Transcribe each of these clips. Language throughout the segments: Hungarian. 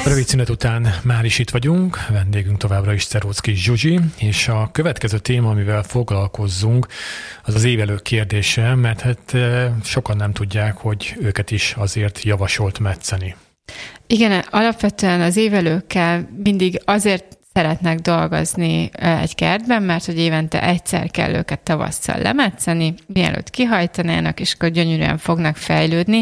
Rövid szünet után már is itt vagyunk, vendégünk továbbra is Szeróczky Zsuzsi, és a következő téma, amivel foglalkozzunk, az az évelők kérdése, mert hát sokan nem tudják, hogy őket is azért javasolt metszeni. Igen, alapvetően az évelőkkel mindig azért szeretnek dolgozni egy kertben, mert hogy évente egyszer kell őket tavasszal lemetszeni, mielőtt kihajtanának, és akkor gyönyörűen fognak fejlődni,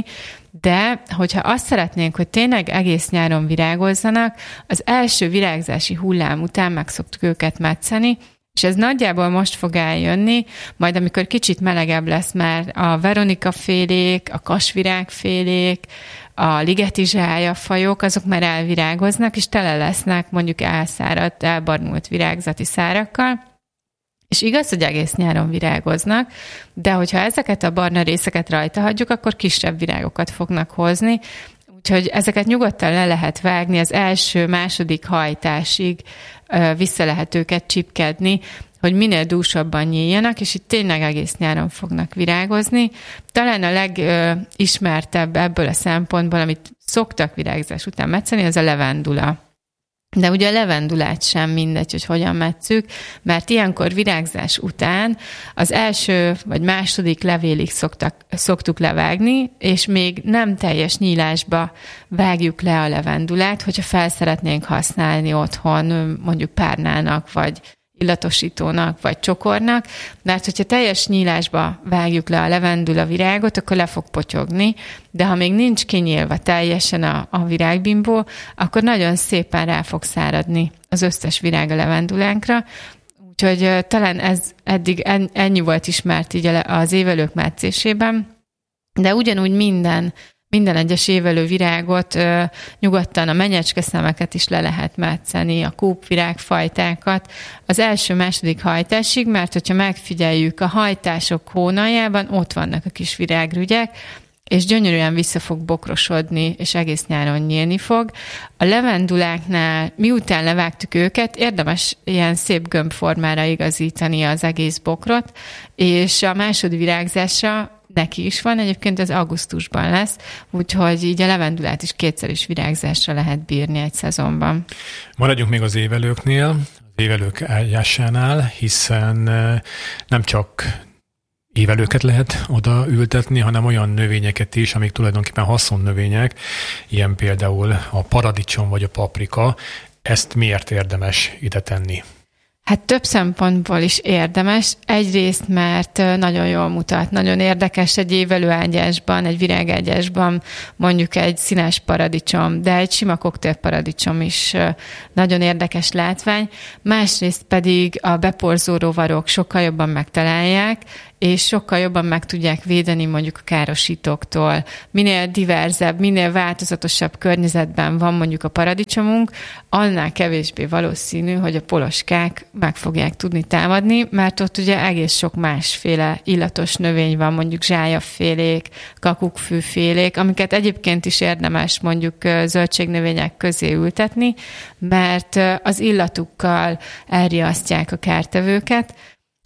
de hogyha azt szeretnénk, hogy tényleg egész nyáron virágozzanak, az első virágzási hullám után meg szoktuk őket metszeni, és ez nagyjából most fog eljönni, majd amikor kicsit melegebb lesz már a veronikafélék, a kasvirágfélék, a ligeti zsályafajok, azok már elvirágoznak, és tele lesznek mondjuk elszáradt, elbarnult virágzati szárakkal, és igaz, hogy egész nyáron virágoznak, de hogyha ezeket a barna részeket rajta hagyjuk, akkor kisebb virágokat fognak hozni, úgyhogy ezeket nyugodtan le lehet vágni, az első-második hajtásig vissza lehet őket csipkedni, hogy minél dúsabban nyíljanak, és itt tényleg egész nyáron fognak virágozni. Talán a legismertebb ebből a szempontból, amit szoktak virágzás után metszeni, az a levendula. De ugye a levendulát sem mindegy, hogy hogyan metszük, mert ilyenkor virágzás után az első vagy második levélig szoktuk levágni, és még nem teljes nyílásba vágjuk le a levendulát, hogyha fel szeretnénk használni otthon mondjuk párnának, vagy illatosítónak, vagy csokornak, mert hogyha teljes nyílásba vágjuk le a levendula virágot, akkor le fog potyogni, de ha még nincs kinyílva teljesen a virágbimbó, akkor nagyon szépen rá fog száradni az összes virág a levendulánkra, úgyhogy talán ez eddig ennyi volt ismert így az évelők metszésében, de ugyanúgy minden egyes évelő virágot, nyugodtan a menyecskeszemeket is le lehet metszeni, a kúpvirágfajtákat az első-második hajtásig, mert hogyha megfigyeljük a hajtások hónaljában, ott vannak a kis virágrügyek, és gyönyörűen vissza fog bokrosodni, és egész nyáron nyílni fog. A levenduláknál, miután levágtuk őket, érdemes ilyen szép gömbformára igazítani az egész bokrot, és a második virágzása neki is van, egyébként az augusztusban lesz, úgyhogy így a levendulát is kétszer is virágzásra lehet bírni egy szezonban. Maradjunk még az évelőknél, az évelők ágyásánál, hiszen nem csak évelőket lehet oda ültetni, hanem olyan növényeket is, amik tulajdonképpen haszonnövények, ilyen például a paradicsom vagy a paprika. Ezt miért érdemes ide tenni? Hát több szempontból is érdemes. Egyrészt, mert nagyon jól mutat, nagyon érdekes egy évelőágyásban, egy virágágyásban mondjuk egy színes paradicsom, de egy sima koktélparadicsom is nagyon érdekes látvány. Másrészt pedig a beporzó rovarok sokkal jobban megtalálják, és sokkal jobban meg tudják védeni mondjuk a károsítóktól. Minél diverzebb, minél változatosabb környezetben van mondjuk a paradicsomunk, annál kevésbé valószínű, hogy a poloskák meg fogják tudni támadni, mert ott ugye egész sok másféle illatos növény van, mondjuk zsályafélék, kakukkfűfélék, amiket egyébként is érdemes mondjuk zöldségnövények közé ültetni, mert az illatukkal elriasztják a kártevőket,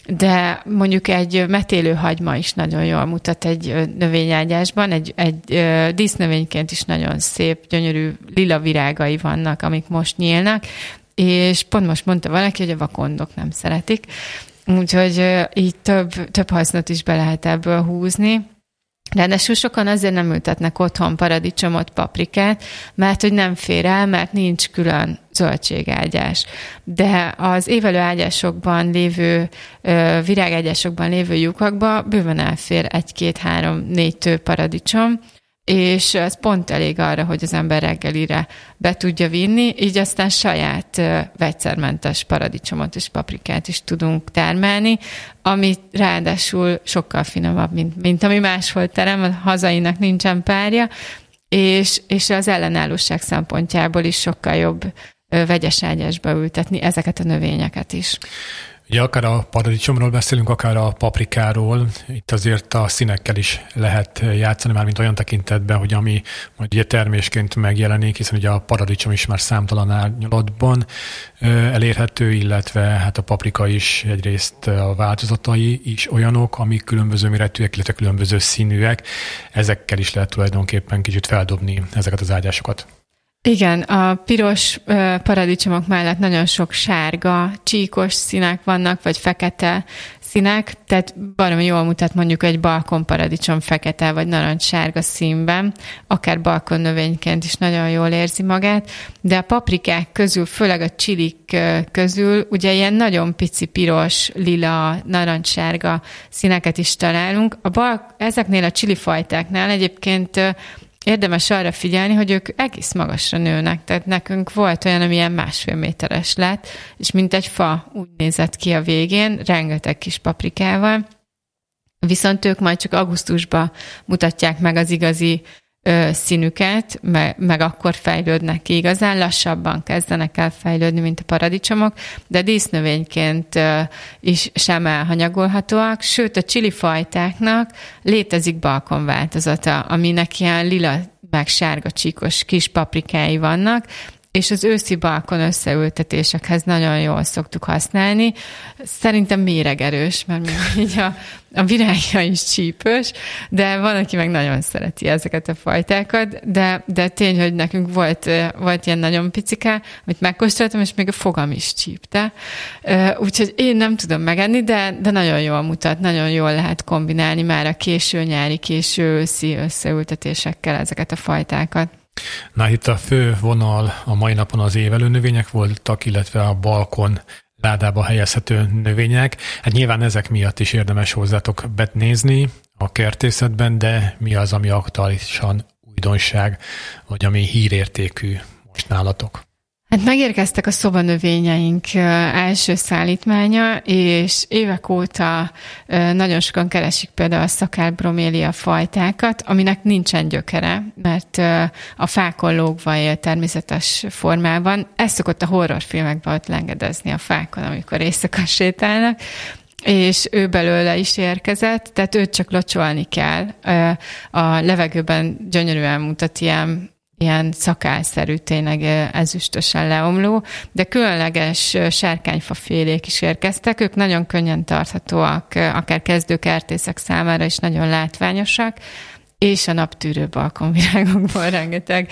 de mondjuk egy metélőhagyma is nagyon jól mutat egy növényágyásban, egy dísznövényként is nagyon szép, gyönyörű lila virágai vannak, amik most nyílnak, és pont most mondta valaki, hogy a vakondok nem szeretik, úgyhogy így több hasznot is be lehet ebből húzni. Ráadásul sokan azért nem ültetnek otthon paradicsomot, paprikát, mert hogy nem fér el, mert nincs külön zöldségágyás. De az évelőágyásokban lévő, virágágyásokban lévő lyukakba bőven elfér 1-2-3-4 tő paradicsom, és ez pont elég arra, hogy az ember reggelire be tudja vinni, így aztán saját vegyszermentes paradicsomot és paprikát is tudunk termelni, ami ráadásul sokkal finomabb, mint ami máshol terem, a hazainak nincsen párja, és az ellenállóság szempontjából is sokkal jobb vegyes ágyásba ültetni ezeket a növényeket is. Ugye akár a paradicsomról beszélünk, akár a paprikáról, itt azért a színekkel is lehet játszani, már mint olyan tekintetben, hogy ami majd ugye termésként megjelenik, hiszen ugye a paradicsom is már számtalan árnyalatban elérhető, illetve hát a paprika is egyrészt a változatai is olyanok, amik különböző méretűek, illetve különböző színűek, ezekkel is lehet tulajdonképpen kicsit feldobni ezeket az ágyásokat. Igen, a piros paradicsomok mellett nagyon sok sárga, csíkos színek vannak, vagy fekete színek, tehát baromi jól mutat mondjuk egy balkonparadicsom fekete vagy narancssárga színben, akár balkonnövényként is nagyon jól érzi magát, de a paprikák közül, főleg a csilik közül ugye ilyen nagyon pici piros, lila, narancssárga színeket is találunk. Ezeknél a csilifajtáknál egyébként érdemes arra figyelni, hogy ők egész magasra nőnek, tehát nekünk volt olyan, ami ilyen 1,5 méteres lett, és mint egy fa úgy nézett ki a végén, rengeteg kis paprikával, viszont ők majd csak augusztusban mutatják meg az igazi színüket, meg akkor fejlődnek ki igazán, lassabban kezdenek el fejlődni, mint a paradicsomok, de dísznövényként is sem elhanyagolhatóak, sőt a csilifajtáknak létezik balkonváltozata, aminek ilyen lila meg sárga csíkos kis paprikái vannak, és az őszi balkon összeültetésekhez nagyon jól szoktuk használni. Szerintem méregerős, mert még így a virágja is csípős, de van, aki meg nagyon szereti ezeket a fajtákat, de tény, hogy nekünk volt ilyen nagyon picike, amit megkóstoltam, és még a fogam is csípte. Úgyhogy én nem tudom megenni, de nagyon jól mutat, nagyon jól lehet kombinálni már a késő nyári, késő őszi összeültetésekkel ezeket a fajtákat. Na, itt a fő vonal a mai napon az évelő növények voltak, illetve a balkon ládába helyezhető növények. Hát nyilván ezek miatt is érdemes hozzátok betnézni a kertészetben, de mi az, ami aktuálisan újdonság, vagy ami hírértékű most nálatok? Hát megérkeztek a szobanövényeink első szállítmánya, és évek óta nagyon sokan keresik például a szakálbromélia fajtákat, aminek nincsen gyökere, mert a fákon lógva él természetes formában. Ez szokott a horrorfilmekben ott lengedezni a fákon, amikor éjszaka sétálnak, és ő belőle is érkezett, tehát őt csak locsolni kell. A levegőben gyönyörűen mutat ilyen szakálszerű, tényleg ezüstösen leomló, de különleges sárkányfafélék is érkeztek, ők nagyon könnyen tarthatóak, akár kezdőkertészek számára is nagyon látványosak, és a naptűrő balkonvirágokból rengeteg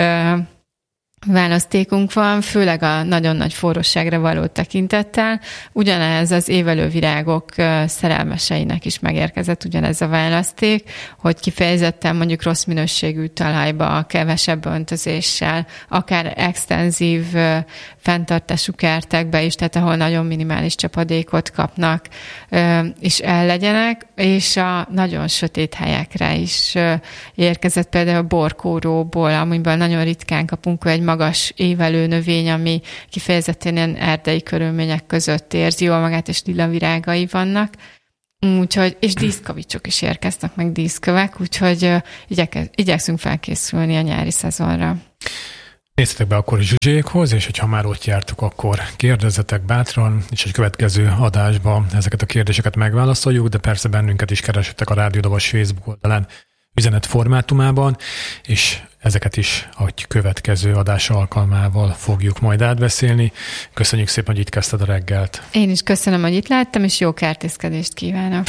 választékunk van, főleg a nagyon nagy forróságra való tekintettel. Ugyanez az évelő virágok szerelmeseinek is megérkezett ugyanez a választék, hogy kifejezetten mondjuk rossz minőségű talajba, kevesebb öntözéssel, akár extenzív fenntartású kertekbe is, tehát ahol nagyon minimális csapadékot kapnak, és ellegyenek, és a nagyon sötét helyekre is érkezett például a borkóróból, amiből nagyon ritkán kapunk egy magas évelő növény, ami kifejezetten ilyen erdei körülmények között érzi jól magát, és lila virágai vannak. Úgyhogy, és díszkavicsok is érkeznek, meg díszkövek, úgyhogy igyekszünk felkészülni a nyári szezonra. Nézzetek be akkor Zsuzsékhoz, és hogyha már ott jártuk, akkor kérdezzetek bátran, és egy következő adásban ezeket a kérdéseket megválaszoljuk, de persze bennünket is keresetek a Rádió Dabas Facebook oldalán üzenet formátumában, és ezeket is a következő adás alkalmával fogjuk majd átbeszélni. Köszönjük szépen, hogy itt kezdted a reggelt. Én is köszönöm, hogy itt láttam, és jó kertészkedést kívánok.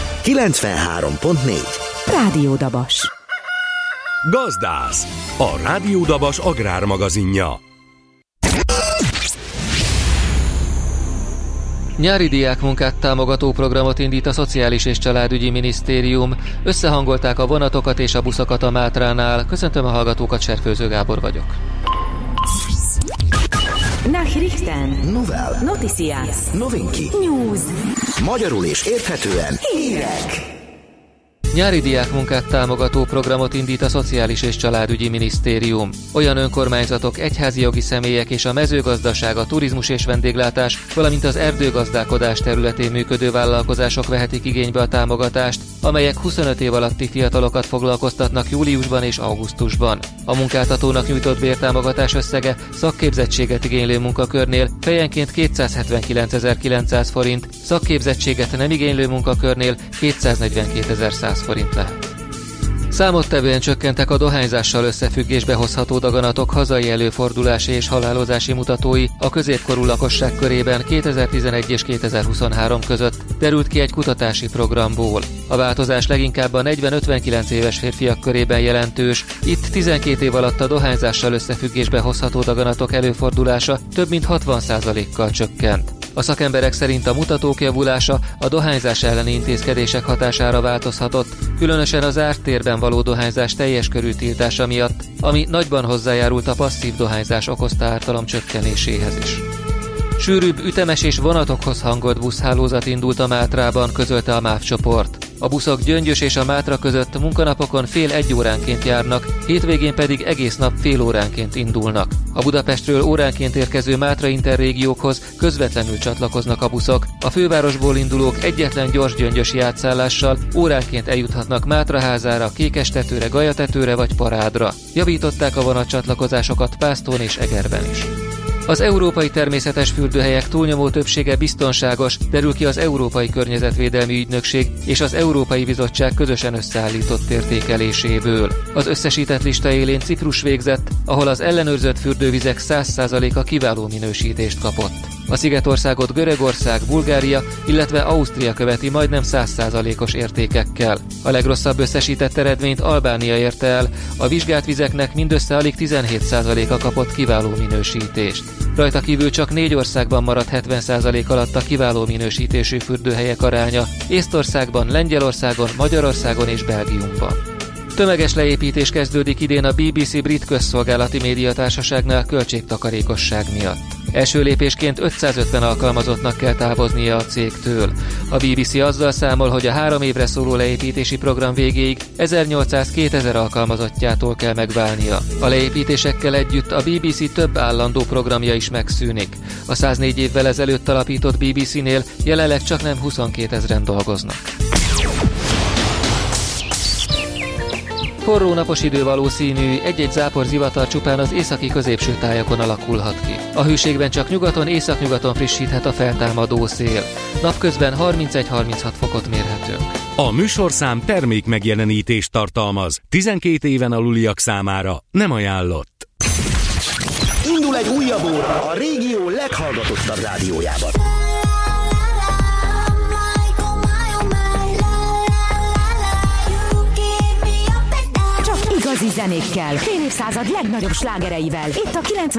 93.4 Rádió Dabas. Gazdász, a Rádió Dabas agrármagazinja. Nyári diákmunkát támogató programot indít a Szociális és Családügyi Minisztérium. Összehangolták a vonatokat és a buszokat a Mátránál. Köszöntöm a hallgatókat, Serfőző Gábor vagyok. Nachrichten. Novel. Noticias. Novinki. News. Magyarul és érthetően hírek. Nyári diákmunkát támogató programot indít a Szociális és Családügyi Minisztérium. Olyan önkormányzatok, egyházi jogi személyek és a mezőgazdaság, a turizmus és vendéglátás, valamint az erdőgazdálkodás területén működő vállalkozások vehetik igénybe a támogatást, amelyek 25 év alatti fiatalokat foglalkoztatnak júliusban és augusztusban. A munkáltatónak nyújtott bértámogatás összege szakképzettséget igénylő munkakörnél fejenként 279.900 forint, szakképzettséget nem igénylő munkakörnél 242.100 forint lehet. Számottevően csökkentek a dohányzással összefüggésbe hozható daganatok hazai előfordulási és halálozási mutatói a középkorú lakosság körében 2011 és 2023 között. derült ki egy kutatási programból. A változás leginkább a 40-59 éves férfiak körében jelentős, itt 12 év alatt a dohányzással összefüggésbe hozható daganatok előfordulása több mint 60%-kal csökkent. A szakemberek szerint a mutatók javulása a dohányzás elleni intézkedések hatására változhatott, különösen az zárt térben való dohányzás teljes körű tiltása miatt, ami nagyban hozzájárult a passzív dohányzás okozta ártalom csökkenéséhez is. Sűrűbb, ütemes és vonatokhoz hangolt buszhálózat indult a Mátrában, közölte a MÁV csoport. A buszok Gyöngyös és a Mátra között munkanapokon fél egy óránként járnak, hétvégén pedig egész nap fél óránként indulnak. A Budapestről óránként érkező Mátra interrégiókhoz közvetlenül csatlakoznak a buszok. A fővárosból indulók egyetlen gyors gyöngyösi átszállással óránként eljuthatnak Mátraházára, Kékestetőre, Galyatetőre vagy Parádra. Javították a vonatcsatlakozásokat Pásztón és Egerben is. Az európai természetes fürdőhelyek túlnyomó többsége biztonságos, derül ki az Európai Környezetvédelmi Ügynökség és az Európai Bizottság közösen összeállított értékeléséből. Az összesített lista élén Ciprus végzett, ahol az ellenőrzött fürdővizek 100%-a kiváló minősítést kapott. A szigetországot Görögország, Bulgária, illetve Ausztria követi majdnem 100%-os értékekkel. A legrosszabb összesített eredményt Albánia érte el, a vizsgált vizeknek mindössze alig 17%-a kapott kiváló minősítést. Rajta kívül csak 4 országban maradt 70% alatt a kiváló minősítésű fürdőhelyek aránya, Észtországban, Lengyelországon, Magyarországon és Belgiumban. Tömeges leépítés kezdődik idén a BBC brit közszolgálati médiatársaságnál költségtakarékosság miatt. Első lépésként 550 alkalmazottnak kell távoznia a cégtől. A BBC azzal számol, hogy a 3 évre szóló leépítési program végéig 1800-2000 alkalmazottjától kell megválnia. A leépítésekkel együtt a BBC több állandó programja is megszűnik. A 104 évvel ezelőtt alapított BBC-nél jelenleg csaknem 22 000-en dolgoznak. Forró napos idő valószínű, egy-egy zápor zivatar csupán az északi középső tájakon alakulhat ki. A hőségben csak nyugaton, északnyugaton frissíthet a feltámadó szél. Napközben 31-36 fokot mérhetünk. A műsorszám termék megjelenítést tartalmaz. 12 éven aluliak számára nem ajánlott. Indul egy újabb óra a régió leghallgatottabb rádiójában. Igazi zenékkel, fél évszázad legnagyobb slágereivel. Itt a 90